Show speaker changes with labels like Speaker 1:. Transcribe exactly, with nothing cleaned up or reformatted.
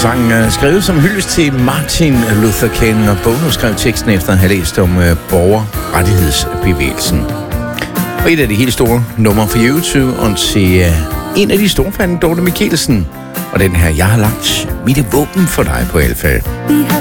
Speaker 1: Sangen er skrevet som hyldest til Martin Luther King, og Bono skrev teksten efter at have læst om uh, borgerrettighedsbevægelsen. Og et af de helt store numre for YouTube, og til uh, en af de store fans, Dorte Michelsen. Og den her, jeg har lagt mit våben for dig på Alfa.
Speaker 2: Vi har